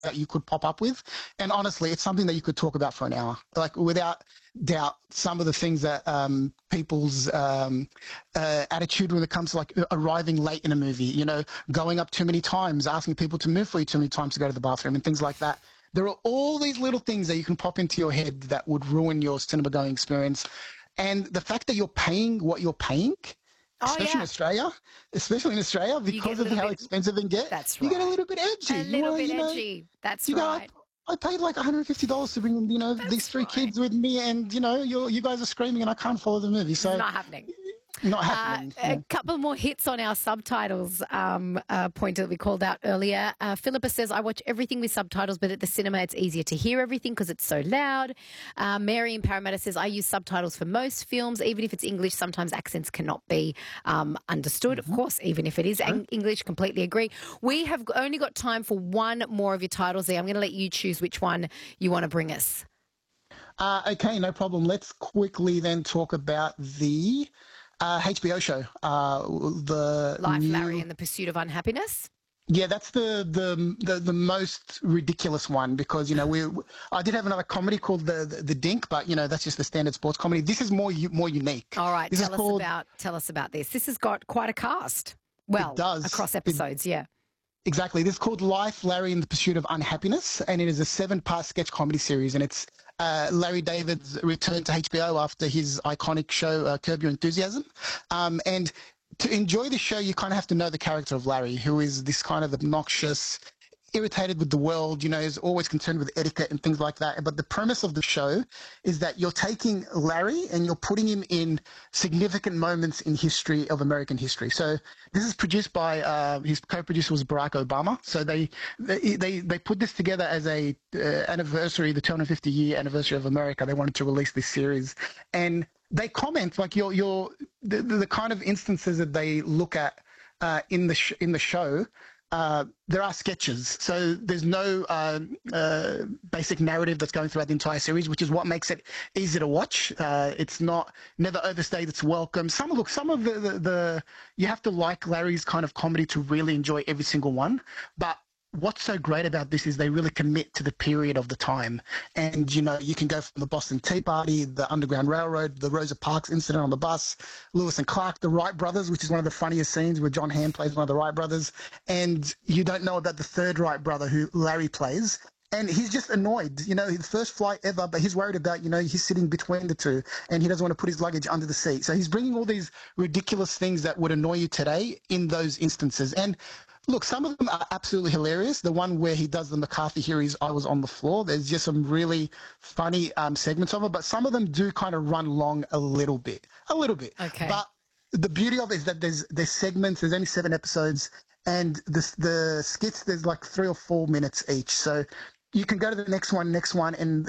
that you could pop up with. And honestly, it's something that you could talk about for an hour. Like, without doubt, some of the things that people's attitude when it comes to like arriving late in a movie, you know, going up too many times, asking people to move for you too many times to go to the bathroom and things like that. There are all these little things that you can pop into your head that would ruin your cinema going experience. And the fact that you're paying what you're paying, especially in Australia, because of how expensive it gets, that's you get a little bit edgy. A little bit edgy. That's right. I paid like $150 to bring, these three kids with me, and, you guys are screaming and I can't follow the movie. So it's not happening. Not happening. A couple more hits on our subtitles point that we called out earlier. Philippa says, I watch everything with subtitles, but at the cinema it's easier to hear everything because it's so loud. Mary in Parramatta says, I use subtitles for most films. Even if it's English, sometimes accents cannot be understood. Of course, even if it is English, completely agree. We have only got time for one more of your titles there. I'm going to let you choose which one you want to bring us. Okay, no problem. Let's quickly then talk about the HBO show, the Life, Larry, and the Pursuit of Unhappiness. Yeah, that's the most ridiculous one because I did have another comedy called the Dink, but that's just the standard sports comedy. This is more unique. All right, tell us about this. This has got quite a cast. Well, it does across episodes, yeah. Exactly. This is called Life, Larry, and the Pursuit of Unhappiness, and it is a 7-part sketch comedy series, and it's Larry David's return to HBO after his iconic show, Curb Your Enthusiasm. And to enjoy the show, you kind of have to know the character of Larry, who is this kind of obnoxious, irritated with the world, is always concerned with etiquette and things like that. But the premise of the show is that you're taking Larry and you're putting him in significant moments in history of American history. So this is produced by his co-producer was Barack Obama. So they put this together as a anniversary, the 250-year anniversary of America. They wanted to release this series, and they comment like the kind of instances that they look at in the show. There are sketches, so there's no basic narrative that's going throughout the entire series, which is what makes it easy to watch. It's never overstayed its welcome. Some of the you have to like Larry's kind of comedy to really enjoy every single one, but what's so great about this is they really commit to the period of the time. And, you can go from the Boston Tea Party, the Underground Railroad, the Rosa Parks incident on the bus, Lewis and Clark, the Wright brothers, which is one of the funniest scenes where John Hamm plays one of the Wright brothers. And you don't know about the third Wright brother who Larry plays. And he's just annoyed, his first flight ever, but he's worried about, he's sitting between the two and he doesn't want to put his luggage under the seat. So he's bringing all these ridiculous things that would annoy you today in those instances. And look, some of them are absolutely hilarious. The one where he does the McCarthy hearings, I was on the floor. There's just some really funny segments of it, but some of them do kind of run long a little bit. Okay. But the beauty of it is that there's segments. There's only 7 episodes, and the skits there's like 3 or 4 minutes each. So you can go to the next one, and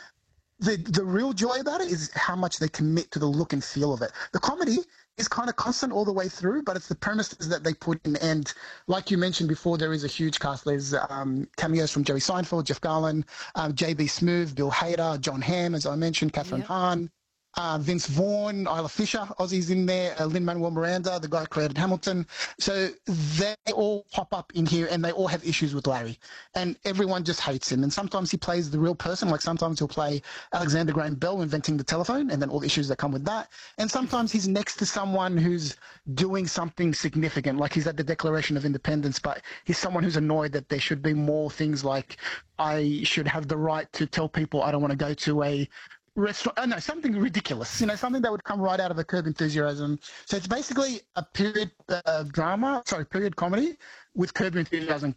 the real joy about it is how much they commit to the look and feel of it. The comedy is kind of constant all the way through, but it's the premises that they put in. And like you mentioned before, there is a huge cast. There's cameos from Jerry Seinfeld, Jeff Garlin, J.B. Smoove, Bill Hader, John Hamm, as I mentioned, Catherine Hahn, Vince Vaughn, Isla Fisher, Aussie's in there, Lin-Manuel Miranda, the guy who created Hamilton. So they all pop up in here and they all have issues with Larry. And everyone just hates him. And sometimes he plays the real person, like sometimes he'll play Alexander Graham Bell inventing the telephone and then all the issues that come with that. And sometimes he's next to someone who's doing something significant, like he's at the Declaration of Independence, but he's someone who's annoyed that there should be more things like I should have the right to tell people I don't want to go to a restaurant. No, something ridiculous, something that would come right out of a Curb Enthusiasm. So it's basically a period period comedy with Curb Enthusiasm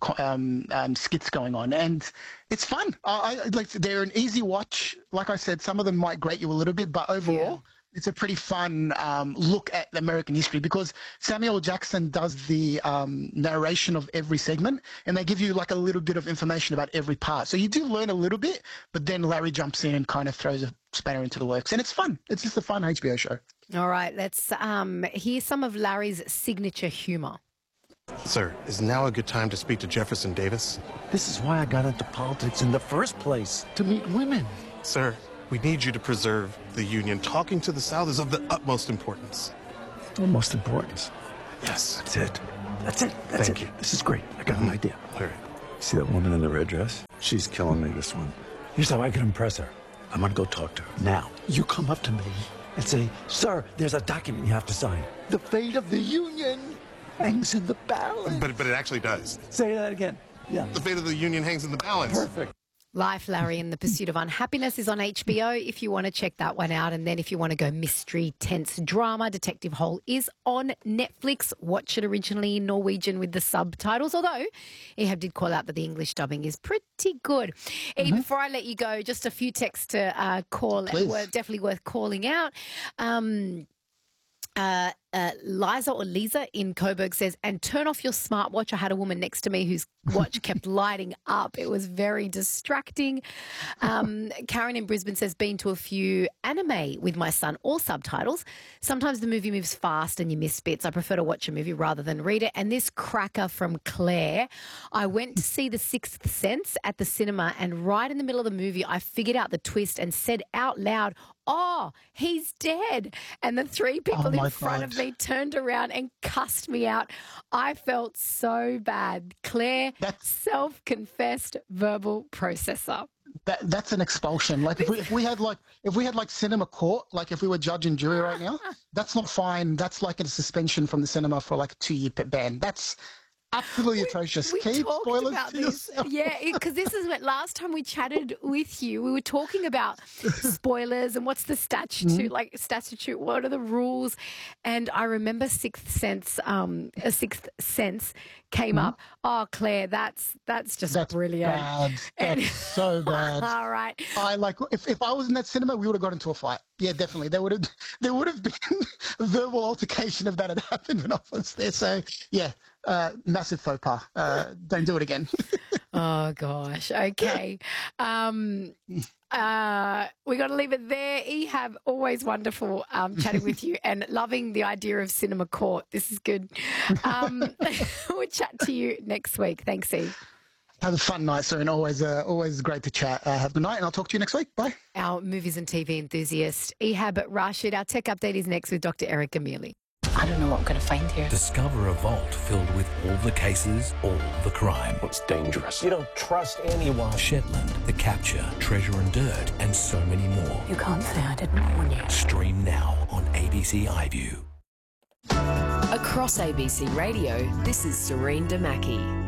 skits going on, and it's fun. I like. They're an easy watch. Like I said, some of them might grate you a little bit, but overall, it's a pretty fun look at American history because Samuel Jackson does the narration of every segment, and they give you like a little bit of information about every part. So you do learn a little bit, but then Larry jumps in and kind of throws a spanner into the works, and it's fun. It's just a fun HBO show. All right, let's hear some of Larry's signature humor. Sir, is now a good time to speak to Jefferson Davis? This is why I got into politics in the first place, to meet women. Sir, we need you to preserve the Union. Talking to the South is of the utmost importance. Utmost importance? Yes. That's it. That's it. Thank you. This is great. I got an idea. All right. See that woman in the red dress? She's killing me, this one. Here's how I can impress her. I'm gonna go talk to her. Now, you come up to me and say, "Sir, there's a document you have to sign. The fate of the Union hangs in the balance." But it actually does. Say that again. Yeah. The fate of the Union hangs in the balance. Perfect. Life, Larry, and the Pursuit of Unhappiness is on HBO if you want to check that one out. And then if you want to go mystery, tense drama, Detective Hole is on Netflix. Watch it originally in Norwegian with the subtitles, although Ehab did call out that the English dubbing is pretty good. Before I let you go, just a few texts to call. Were definitely worth calling out. Liza or Lisa in Coburg says, and turn off your smartwatch. I had a woman next to me whose watch kept lighting up. It was very distracting. Karen in Brisbane says, been to a few anime with my son, all subtitles. Sometimes the movie moves fast and you miss bits. I prefer to watch a movie rather than read it. And this cracker from Claire, I went to see The Sixth Sense at the cinema, and right in the middle of the movie, I figured out the twist and said out loud, "Oh, he's dead." And the three people in front of me turned around and cussed me out. I felt so bad. Claire, self-confessed verbal processor. That's an expulsion. Like if we had like cinema court, like if we were judge and jury right now, that's not fine. That's like a suspension from the cinema for like a 2-year ban. That's absolutely atrocious. We Keep talked spoilers about to this. yourself. Yeah, because this is what last time we chatted with you, we were talking about spoilers and what's the statute, what are the rules? And I remember Sixth Sense came up. Oh, Claire, that's brilliant. Bad. That's so bad. All right. If I was in that cinema, we would have got into a fight. Yeah, definitely. There would have been a verbal altercation if that had happened when I was there. So yeah, massive faux pas. Don't do it again. Oh gosh. Okay. We got to leave it there. Ehab, always wonderful chatting with you and loving the idea of cinema court. This is good. We'll chat to you next week. Thanks, E. Have a fun night, sir, and always great to chat. Have a good night, and I'll talk to you next week. Bye. Our movies and TV enthusiast, Ehab Rashid. Our tech update is next with Dr. Erica Mealy. I don't know what I'm going to find here. Discover a vault filled with all the cases, all the crime. It's dangerous. You don't trust anyone. Shetland, The Capture, Treasure and Dirt, and so many more. You can't say I didn't warn you. Stream now on ABC iView. Across ABC Radio, this is Serene Damaki.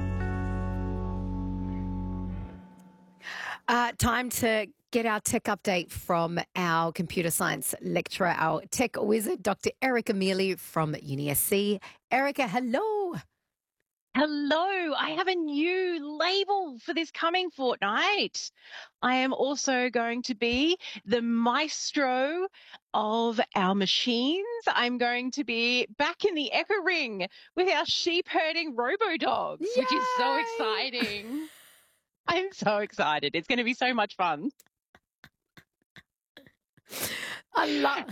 Time to get our tech update from our computer science lecturer, our tech wizard, Dr. Erica Mealy from UniSC. Erica, hello. Hello. I have a new label for this coming fortnight. I am also going to be the maestro of our machines. I'm going to be back in the Echo Ring with our sheep herding robo-dogs, which is so exciting. I'm so excited. It's going to be so much fun. I love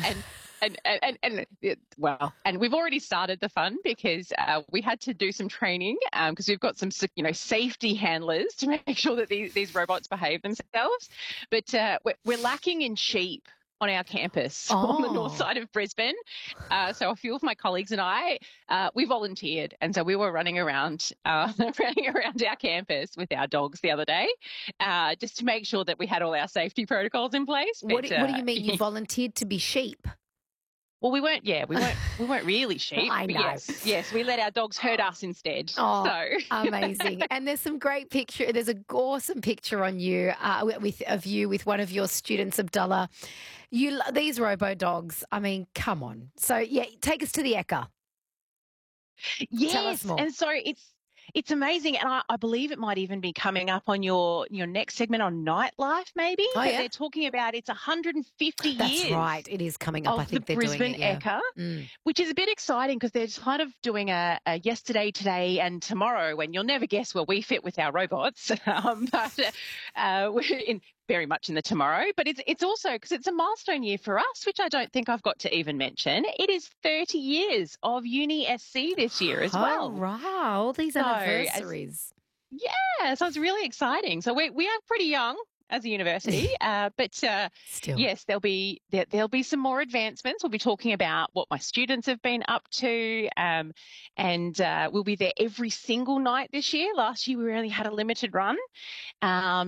and we've already started the fun because we had to do some training because we've got some safety handlers to make sure that these robots behave themselves. But we're lacking in sheep on our campus on the north side of Brisbane. So a few of my colleagues and I, we volunteered. And so we were running around our campus with our dogs the other day just to make sure that we had all our safety protocols in place. What do you mean you volunteered to be sheep? Well, we weren't really sheep. I know. Yes, we let our dogs herd us instead. Oh, so. Amazing. And there's some great picture. There's an awesome picture on you with one of your students, Abdullah. These robo dogs, I mean, come on. So, yeah, take us to the Eka. Yes, Tell us more. And so it's amazing, and I believe it might even be coming up on your next segment on nightlife, maybe. Oh, yeah. They're talking about it's 150 years. That's right. It is coming up. I think they're Brisbane doing it. Yeah. Eka, which is a bit exciting because they're kind of doing a yesterday, today, and tomorrow. When you'll never guess where we fit with our robots, but we're very much in the tomorrow. But it's also because it's a milestone year for us, which I don't think I've got to even mention. It is 30 years of UniSC this year as well. Oh, wow. All these anniversaries. Yeah, so it's really exciting. So we are pretty young as a university. Still. Yes, there'll be some more advancements. We'll be talking about what my students have been up to, and we'll be there every single night this year. Last year we only had a limited run.